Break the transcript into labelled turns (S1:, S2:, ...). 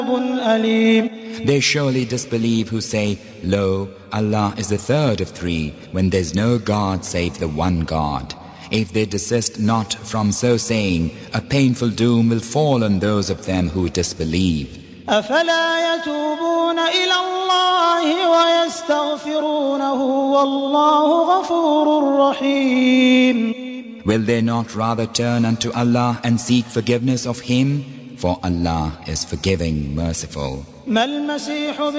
S1: أليم.
S2: They surely disbelieve who say, Lo, Allah is the third of three, when there's no God save the one God. If they desist not from so saying, a painful doom will fall on those of them who disbelieve.
S1: أفلا يتوبون إلى الله ويستغفرونه والله غفور رحيم.
S2: Will they not rather turn unto Allah and seek forgiveness of Him? For Allah is forgiving, merciful.
S1: ما المسيح